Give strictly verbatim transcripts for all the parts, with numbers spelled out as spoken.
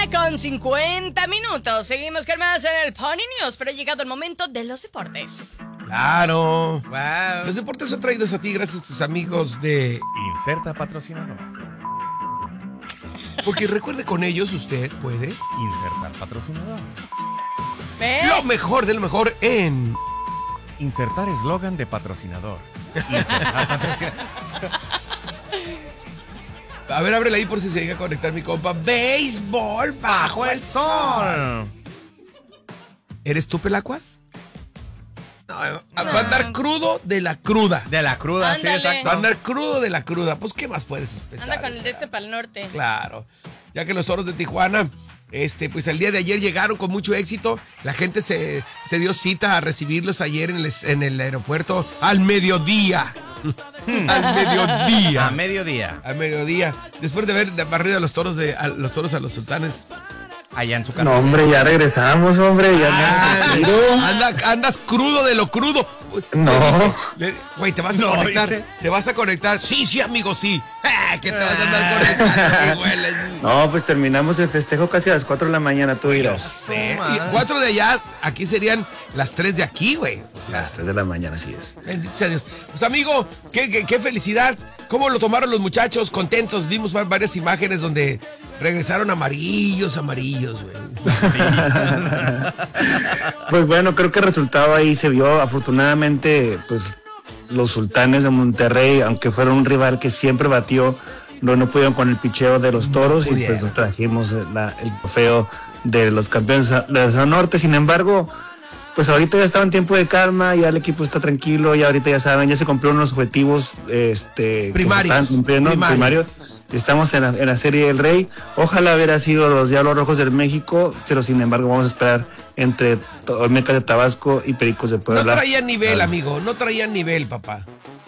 nueve con cincuenta minutos. Seguimos con más en el Pony News, pero ha llegado el momento de los deportes. Claro. Wow. Los deportes son traídos a ti gracias a tus amigos de... Inserta patrocinador. Porque recuerde, con ellos usted puede... Insertar patrocinador. ¿Ves? Lo mejor de lo mejor en... Insertar eslogan de patrocinador. Insertar patrocinador. A ver, ábrele ahí por si se llega a conectar mi compa. Béisbol bajo el sol. ¿Eres tú, Pelacuas? No, va a andar crudo de la cruda. De la cruda, sí, Ándale. exacto. Va a andar crudo de la cruda. Pues, ¿qué más puedes esperar? Anda con el de este para el norte. Claro. Ya que los Toros de Tijuana, este, pues el día de ayer llegaron con mucho éxito. La gente se, se dio cita a recibirlos ayer en el, en el aeropuerto al mediodía. Al mediodía. A mediodía. Al mediodía. Después de haber barrido a los toros de a los toros a los sultanes. Allá en su casa. No, hombre, ya regresamos, hombre. Ya Ah, me tiro. anda, andas crudo de lo crudo. No. Le- Güey, te vas a No, conectar. dice. Te vas a conectar. Sí, sí, amigo, sí. Ah, que te vas a andar conectando. Güey, le- No, pues terminamos el festejo casi a las cuatro de la mañana, tú irás. Sí, y cuatro de allá, aquí serían las tres de aquí, güey. O sea, Las tres de la mañana, así es. bendito sea Dios. Pues amigo, qué, qué, qué felicidad. ¿Cómo lo tomaron los muchachos? Contentos. Vimos va- varias imágenes donde regresaron amarillos, amarillos, güey. Pues bueno, creo que el resultado ahí se vio. Afortunadamente, pues los Sultanes de Monterrey, aunque fueron un rival que siempre batió, no, no pudieron con el picheo de los Toros y pudieron. pues nos trajimos la- el trofeo de los campeones de la zona norte. Sin embargo, pues ahorita ya estaba en tiempo de calma, ya el equipo está tranquilo, ya ahorita ya saben, ya se cumplieron los objetivos este, que se Primarios, estaban cumpliendo, primarios. primarios. Estamos en la, en la Serie del Rey. Ojalá hubiera sido los Diablos Rojos del México, pero sin embargo vamos a esperar entre Olmecas de Tabasco y Pericos de No Puebla. traían nivel, Ah, amigo. No traían nivel, papá.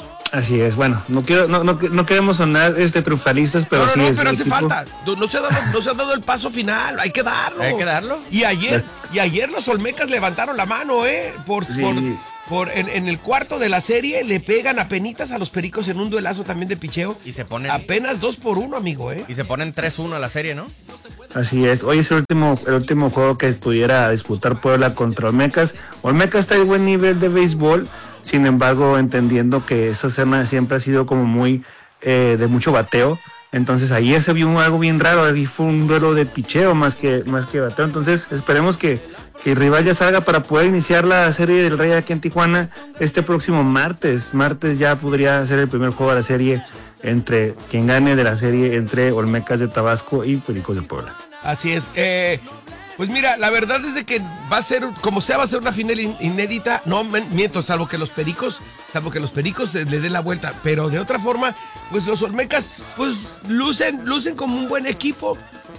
Así es, bueno, no quiero, no, no, no queremos sonar este triunfalistas, pero no, no, sí no, es pero el hace equipo- falta. No, no se ha dado, no se ha dado el paso final. Hay que darlo. ¿Hay que darlo? Y ayer, y ayer los Olmecas levantaron la mano, ¿eh? Por, Sí. por, por en, en el cuarto de la serie le pegan apenitas a los Pericos en un duelazo también de picheo. Y se ponen, Apenas dos por uno, amigo, ¿eh? y se ponen tres uno a la serie, ¿no? Así es, hoy es el último, el último juego que pudiera disputar Puebla contra Olmecas. Olmecas está en buen nivel de béisbol, sin embargo, entendiendo que esa zona siempre ha sido como muy eh, de mucho bateo. Entonces ayer se vio algo bien raro, ahí fue un duelo de picheo más que, más que bateo. Entonces esperemos que, que el rival ya salga para poder iniciar la Serie del Rey aquí en Tijuana este próximo martes. Martes ya podría ser el primer juego de la serie entre quien gane de la serie entre Olmecas de Tabasco y Pericos de Puebla. Así es. Eh, pues mira, la verdad es de que va a ser, como sea, va a ser una final in- inédita. No men- miento, salvo que los Pericos, salvo que los Pericos eh, le den la vuelta. Pero de otra forma, pues los Olmecas, pues lucen, lucen como un buen equipo.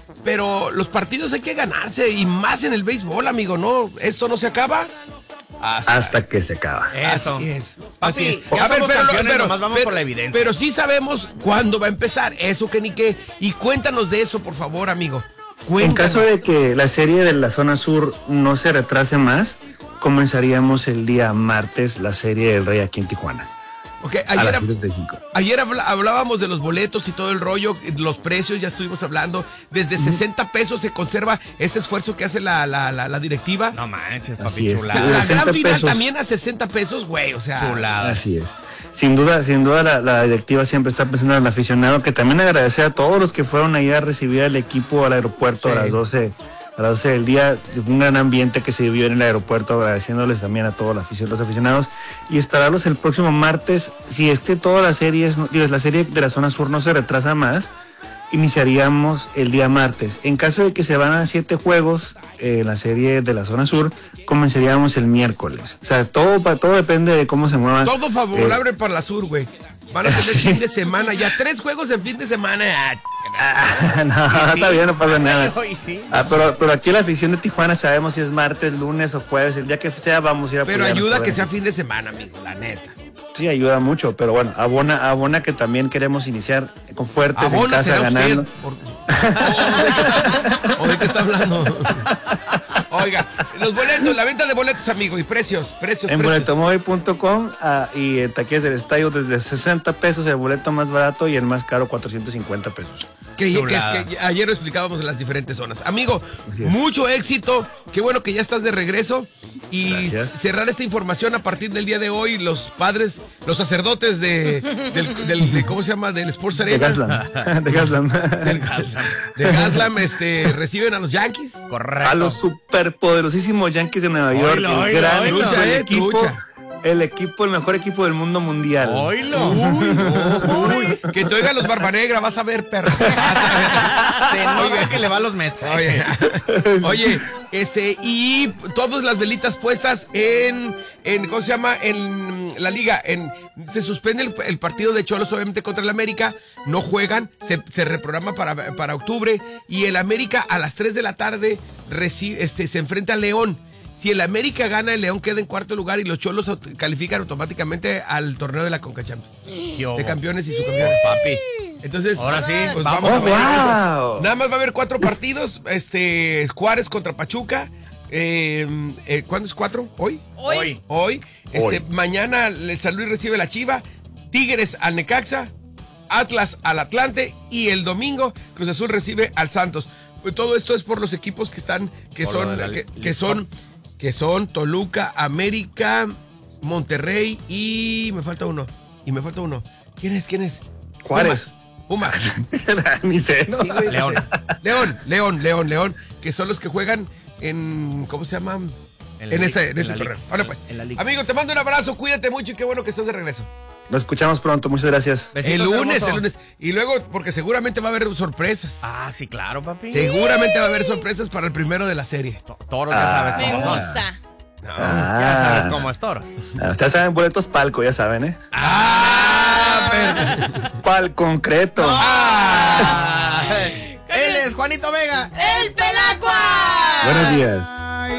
Pero los partidos hay que ganarse, y más en el béisbol, amigo, ¿no? Esto no se acaba hasta, Hasta que se acaba. Eso. Así es. Papi, Así es. ya somos campeones, nomás vamos por la evidencia. Pero sí sabemos cuándo va a empezar. Eso que ni qué. Y cuéntanos de eso, por favor, amigo. En Cuéntanos. caso de que la serie de la zona sur no se retrase más, comenzaríamos el día martes la Serie del Rey aquí en Tijuana. Ok, A ayer, las setenta y cinco. ayer habla- hablábamos de los boletos y todo el rollo, los precios, ya estuvimos hablando. Desde sesenta pesos se conserva ese esfuerzo que hace la, la, la, la directiva. No manches, Así papi, es. la chulada. la sesenta gran final pesos. también a sesenta pesos, güey, o sea. Chulada. Así es. Sin duda, sin duda la, la directiva siempre está pensando en el aficionado, que también agradecer a todos los que fueron ahí a recibir al equipo al aeropuerto Sí. a las doce. A las doce del día, un gran ambiente que se vivió en el aeropuerto, agradeciéndoles también a todos los aficio- los aficionados y esperarlos el próximo martes. Si es que todas las series, digo, la serie de la zona sur no se retrasa más, iniciaríamos el día martes. En caso de que se van a siete juegos eh, en la serie de la zona sur, comenzaríamos el miércoles. O sea, todo, pa- todo depende de cómo se muevan. Todo eh, favorable para la sur, güey. Van a tener fin de semana, ya tres juegos en fin de semana. Ah, no, está bien, no pasa nada. Ay, sí. Ah, pero, pero aquí la afición de Tijuana sabemos si es martes, lunes o jueves, el día que sea vamos a ir a Pero apoyar a ayuda nuestro que sea equipo. fin de semana, amigo, la neta. Sí, ayuda mucho, pero bueno, abona, abona que también queremos iniciar con fuertes en Abona casa será ganando. usted. Por... ¿O de qué está hablando? Oiga, los boletos, la venta de boletos, amigo, y precios, precios, En precios. boletomóvil punto com ah, y en taquillas del estadio desde sesenta pesos el boleto más barato y el más caro cuatrocientos cincuenta pesos. Que, que, que, que ayer lo explicábamos en las diferentes zonas. Amigo, mucho éxito. Qué bueno que ya estás de regreso. Y Gracias. cerrar esta información a partir del día de hoy, los padres, los sacerdotes de, del, del de, ¿cómo se llama? Del Sports Arena. De Gaslam. De Gaslam. Del Gaslam. De Gaslam, este, reciben a los Yankees. Correcto. A los superpoderosísimos Yankees de Nueva York. Oilo, el oilo, gran oilo. lucha, el Eh, equipo. lucha. El equipo, el mejor equipo del mundo mundial. ¡Oilo! Uy, uy, que te oigan los Barba Negra, vas a ver, perro. Vas a ver. Se nota que le va a los Mets. Oye, oye, este, y todas las velitas puestas en, en, ¿cómo se llama? En la liga. En, se suspende el, el partido de Cholos, obviamente, contra el América. No juegan, se, se reprograma para, para octubre. Y el América a las tres de la tarde recibe, este, se enfrenta a León. Si el América gana, el León queda en cuarto lugar y los Cholos califican automáticamente al torneo de la Conca Champions. De campeones y subcampeones. Papi. Entonces, ahora sí, pues vamos, vamos oh, a ver. wow. Nada más va a haber cuatro partidos. Este, Juárez contra Pachuca. Eh, eh, ¿Cuándo es cuatro? ¿Hoy? Hoy. Hoy. Este, Hoy. Mañana el San Luis recibe la Chiva. Tigres al Necaxa. Atlas al Atlante. Y el domingo Cruz Azul recibe al Santos. Pues todo esto es por los equipos que están, que Por son, lo de la- que, que son, que son Toluca, América, Monterrey y me falta uno. Y me falta uno. ¿Quién es? ¿Quién es? Juárez. Pumas. Ni sé, ¿no? Sí, güey, no León. sé. León, León, León, León, que son los que juegan en, ¿cómo se llama? En la En este, Liga, en en este la torneo. Liga. Ahora pues, En la Liga. amigo, te mando un abrazo, cuídate mucho y qué bueno que estás de regreso. Nos escuchamos pronto, muchas gracias. Besitos, el lunes, hermoso. el lunes. Y luego, porque seguramente va a haber sorpresas. Ah, sí, claro, papi. Seguramente va a haber sorpresas para el primero de la serie. To- Toros ya sabes Me cómo son. gusta. Ya sabes cómo es Toros. Ah, ustedes saben, boletos palco, ya saben, ¿eh? ¡Ah! pero- Pal concreto. Ah. Él es Juanito Vega. ¡El Pelacua! Buenos días.